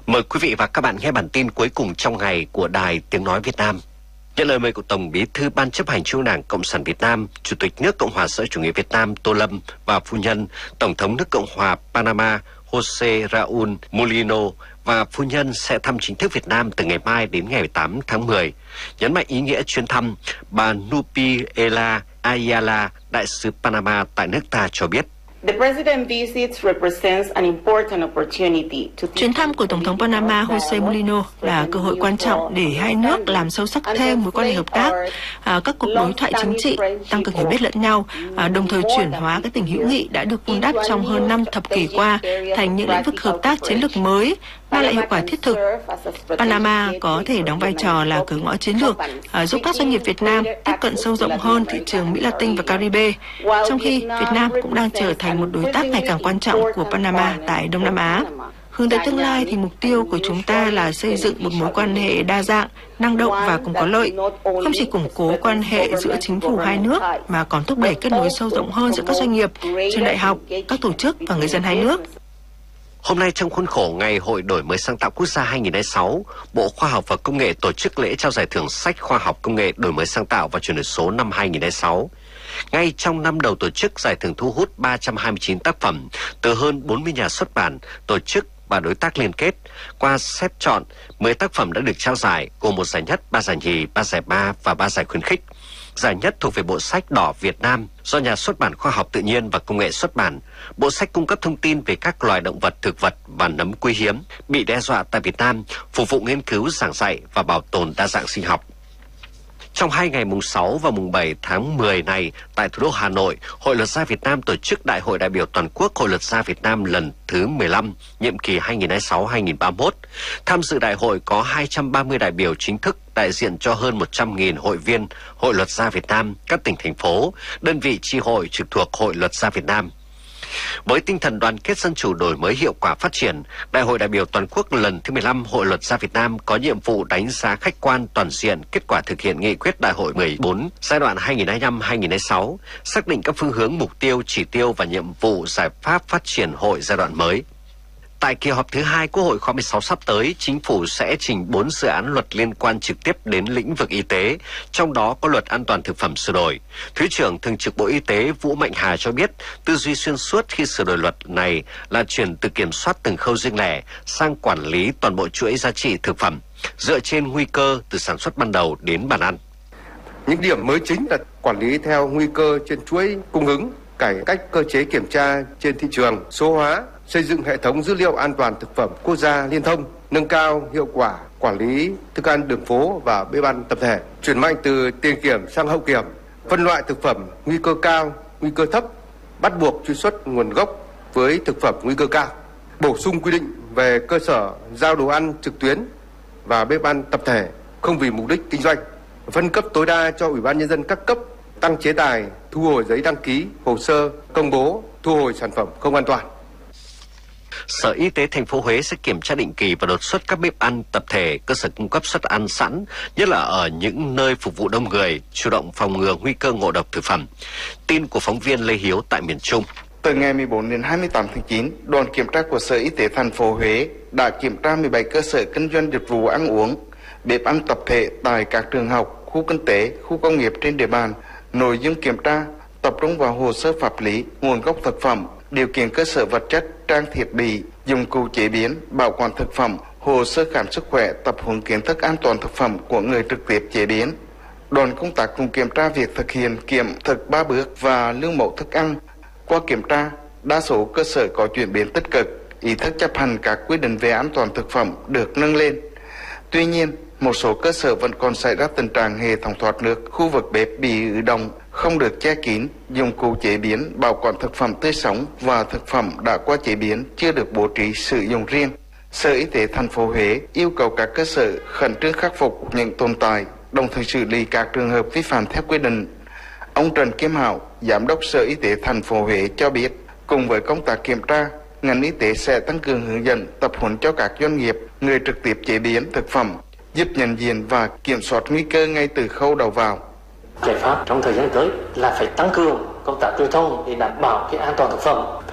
Mời quý vị và các bạn nghe bản tin cuối cùng trong ngày của Đài Tiếng Nói Việt Nam. Nhận lời mời của Tổng Bí thư Ban Chấp hành Trung ương Đảng Cộng sản Việt Nam, Chủ tịch nước Cộng hòa xã hội chủ nghĩa Việt Nam Tô Lâm và phu nhân, Tổng thống nước Cộng hòa Panama José Raúl Mulino và phu nhân sẽ thăm chính thức Việt Nam từ ngày mai đến ngày 8 tháng 10. Nhấn mạnh ý nghĩa chuyến thăm, bà Nupiela Ayala, đại sứ Panama tại nước ta cho biết. Chuyến thăm của Tổng thống Panama José Mulino là cơ hội quan trọng để hai nước làm sâu sắc thêm mối quan hệ hợp tác, các cuộc đối thoại chính trị, tăng cường hiểu biết lẫn nhau, đồng thời chuyển hóa các tình hữu nghị đã được vun đắp trong hơn 5 thập kỷ qua thành những lĩnh vực hợp tác chiến lược mới, mang lại hiệu quả thiết thực. Panama có thể đóng vai trò là cửa ngõ chiến lược, giúp các doanh nghiệp Việt Nam tiếp cận sâu rộng hơn thị trường Mỹ Latin và Caribe, trong khi Việt Nam cũng đang trở thành một đối tác ngày càng quan trọng của Panama tại Đông Nam Á. Hướng tới tương lai thì mục tiêu của chúng ta là xây dựng một mối quan hệ đa dạng, năng động và cùng có lợi, không chỉ củng cố quan hệ giữa chính phủ hai nước mà còn thúc đẩy kết nối sâu rộng hơn giữa các doanh nghiệp, trường đại học, các tổ chức và người dân hai nước. Hôm nay trong khuôn khổ Ngày Hội Đổi mới sáng tạo quốc gia 2026, Bộ Khoa học và Công nghệ tổ chức lễ trao giải thưởng sách khoa học công nghệ đổi mới sáng tạo và chuyển đổi số năm 2026. Ngay trong năm đầu tổ chức, giải thưởng thu hút 329 tác phẩm từ hơn 40 nhà xuất bản, tổ chức và đối tác liên kết. Qua xét chọn, 10 tác phẩm đã được trao giải, gồm 1 giải nhất, 3 giải nhì, 3 giải ba và 3 giải khuyến khích. Giải nhất thuộc về bộ sách Đỏ Việt Nam do Nhà xuất bản Khoa học Tự nhiên và Công nghệ xuất bản. Bộ sách cung cấp thông tin về các loài động vật, thực vật và nấm quý hiếm bị đe dọa tại Việt Nam, phục vụ nghiên cứu, giảng dạy và bảo tồn đa dạng sinh học. Trong 2 ngày mùng 6 và mùng 7 tháng 10 này, tại thủ đô Hà Nội, Hội Luật gia Việt Nam tổ chức Đại hội đại biểu toàn quốc Hội Luật gia Việt Nam lần thứ 15, nhiệm kỳ 2026-2031. Tham dự đại hội có 230 đại biểu chính thức đại diện cho hơn 100.000 hội viên Hội Luật gia Việt Nam, các tỉnh, thành phố, đơn vị chi hội trực thuộc Hội Luật gia Việt Nam. Với tinh thần đoàn kết dân chủ, đổi mới, hiệu quả, phát triển, Đại hội đại biểu toàn quốc lần thứ 15 Hội Luật gia Việt Nam có nhiệm vụ đánh giá khách quan toàn diện kết quả thực hiện nghị quyết Đại hội 14 giai đoạn 2025-2026, xác định các phương hướng, mục tiêu, chỉ tiêu và nhiệm vụ giải pháp phát triển hội giai đoạn mới. Tại kỳ họp thứ 2 Quốc hội khóa 16 sắp tới, Chính phủ sẽ trình 4 dự án luật liên quan trực tiếp đến lĩnh vực y tế, trong đó có Luật An toàn thực phẩm sửa đổi. Thứ trưởng Thường trực Bộ Y tế Vũ Mạnh Hà cho biết, tư duy xuyên suốt khi sửa đổi luật này là chuyển từ kiểm soát từng khâu riêng lẻ sang quản lý toàn bộ chuỗi giá trị thực phẩm, dựa trên nguy cơ từ sản xuất ban đầu đến bàn ăn. Những điểm mới chính là quản lý theo nguy cơ trên chuỗi cung ứng, cải cách cơ chế kiểm tra trên thị trường, số hóa, xây dựng hệ thống dữ liệu an toàn thực phẩm quốc gia liên thông, nâng cao hiệu quả quản lý thức ăn đường phố và bếp ăn tập thể, chuyển mạnh từ tiền kiểm sang hậu kiểm, phân loại thực phẩm nguy cơ cao, nguy cơ thấp, bắt buộc truy xuất nguồn gốc với thực phẩm nguy cơ cao, bổ sung quy định về cơ sở giao đồ ăn trực tuyến và bếp ăn tập thể không vì mục đích kinh doanh, phân cấp tối đa cho Ủy ban Nhân dân các cấp, tăng chế tài thu hồi giấy đăng ký, hồ sơ, công bố, thu hồi sản phẩm không an toàn. Sở Y tế thành phố Huế sẽ kiểm tra định kỳ và đột xuất các bếp ăn tập thể, cơ sở cung cấp suất ăn sẵn, nhất là ở những nơi phục vụ đông người, chủ động phòng ngừa nguy cơ ngộ độc thực phẩm. Tin của phóng viên Lê Hiếu tại miền Trung. Từ ngày 14 đến 28 tháng 9, đoàn kiểm tra của Sở Y tế thành phố Huế đã kiểm tra 17 cơ sở kinh doanh dịch vụ ăn uống, bếp ăn tập thể tại các trường học, khu kinh tế, khu công nghiệp trên địa bàn. Nội dung kiểm tra tập trung vào hồ sơ pháp lý, nguồn gốc thực phẩm, điều kiện cơ sở vật chất, trang thiết bị, dụng cụ chế biến, bảo quản thực phẩm, hồ sơ khám sức khỏe, tập huấn kiến thức an toàn thực phẩm của người trực tiếp chế biến. Đoàn công tác cùng kiểm tra việc thực hiện kiểm thực 3 bước và lưu mẫu thức ăn. Qua kiểm tra, đa số cơ sở có chuyển biến tích cực, ý thức chấp hành các quy định về an toàn thực phẩm được nâng lên. Tuy nhiên, một số cơ sở vẫn còn xảy ra tình trạng hệ thống thoát nước, khu vực bếp bị ứ động, không được che kín, dụng cụ chế biến, bảo quản thực phẩm tươi sống và thực phẩm đã qua chế biến chưa được bố trí sử dụng riêng. Sở Y tế thành phố Huế yêu cầu các cơ sở khẩn trương khắc phục những tồn tại, đồng thời xử lý các trường hợp vi phạm theo quy định. Ông Trần Kim Hảo, Giám đốc Sở Y tế thành phố Huế cho biết, cùng với công tác kiểm tra, ngành y tế sẽ tăng cường hướng dẫn, tập huấn cho các doanh nghiệp, người trực tiếp chế biến thực phẩm, giúp nhận diện và kiểm soát nguy cơ ngay từ khâu đầu vào. Giải pháp trong thời gian tới là phải tăng cường công tác truyền thông để đảm bảo cái an toàn thực phẩm.